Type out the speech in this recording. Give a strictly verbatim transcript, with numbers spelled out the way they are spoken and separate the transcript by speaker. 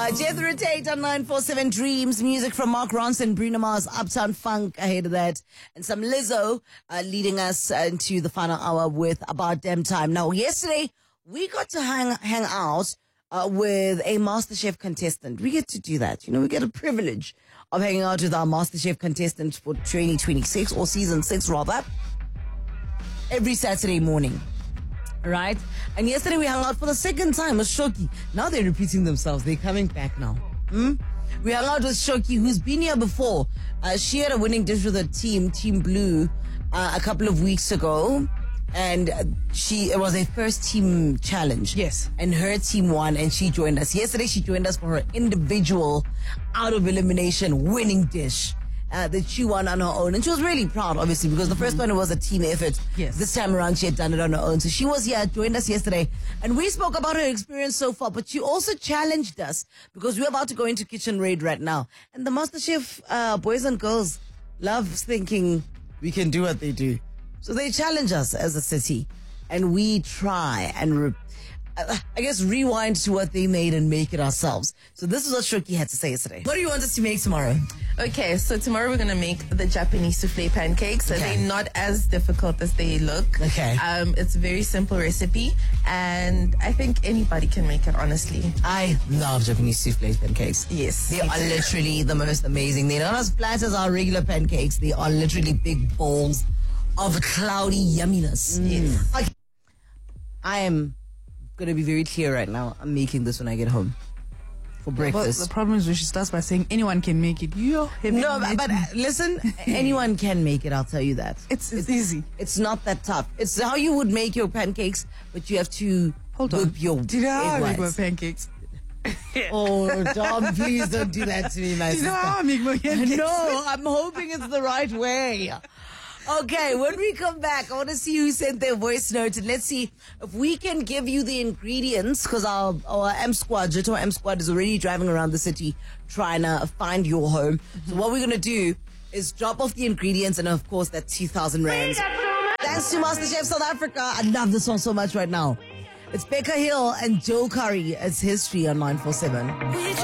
Speaker 1: Uh, Jethro Tate on nine four seven Dreams. Music from Mark Ronson, Bruno Mars, Uptown Funk ahead of that. And some Lizzo uh, leading us uh, into the final hour with About Damn Time. Now, yesterday, we got to hang, hang out uh, with a MasterChef contestant. We get to do that. You know, we get a privilege of hanging out with our MasterChef contestant for twenty twenty-six, or season six rather, every Saturday morning. Right? And yesterday we hung out for the second time with Shoki. Now they're repeating themselves. They're coming back now. Hmm? We hung out with Shoki, who's been here before. Uh, she had a winning dish with her team, Team Blue, uh, a couple of weeks ago. And uh, she, it was a first team challenge.
Speaker 2: Yes.
Speaker 1: And her team won and she joined us. Yesterday she joined us for her individual out of elimination winning dish. Uh, that she won on her own. And she was really proud, obviously, because the first one was a team effort.
Speaker 2: Yes.
Speaker 1: This time around, she had done it on her own. So she was here, joined us yesterday. And we spoke about her experience so far. But she also challenged us because we're about to go into Kitchen Raid right now. And the MasterChef uh, boys and girls love thinking we can do what they do. So they challenge us as a city. And we try and... Re- I guess rewind to what they made and make it ourselves. So this is what Shoki had to say yesterday. What do you want us to make tomorrow?
Speaker 3: Okay, so tomorrow we're going to make the Japanese souffle pancakes. So
Speaker 1: Okay.
Speaker 3: they're not as difficult as they look.
Speaker 1: Okay.
Speaker 3: Um, it's a very simple recipe, and I think anybody can make it, honestly.
Speaker 1: I love Japanese souffle pancakes.
Speaker 3: Yes.
Speaker 1: They are literally the most amazing. They're not as flat as our regular pancakes. They are literally big balls of cloudy yumminess.
Speaker 3: Yes.
Speaker 1: I, I am going to be very clear right now. I'm making this when I get home for
Speaker 2: But
Speaker 1: breakfast.
Speaker 2: the problem is when she starts by saying anyone can make it. You have
Speaker 1: No, but, but uh, listen, anyone can make it, I'll tell you that.
Speaker 2: it's, it's easy.
Speaker 1: It's not that tough. It's how you would make your pancakes, but you have to
Speaker 2: Hold
Speaker 1: whip
Speaker 2: on.
Speaker 1: your
Speaker 2: Did I
Speaker 1: egg
Speaker 2: make my
Speaker 1: whites.
Speaker 2: pancakes?
Speaker 1: Oh, Tom, please don't do that to me, my
Speaker 2: Do you know how I
Speaker 1: sister.
Speaker 2: make my pancakes?
Speaker 1: No, I'm hoping it's the right way. Okay, when we come back, I want to see who sent their voice note, and let's see if we can give you the ingredients, because our, our M Squad, Jito M Squad, is already driving around the city trying to find your home. So what we're going to do is drop off the ingredients and, of course, that two thousand rands. Thanks to MasterChef South Africa. I love this song so much right now. It's Becca Hill and Joe Curry. It's History on nine four seven.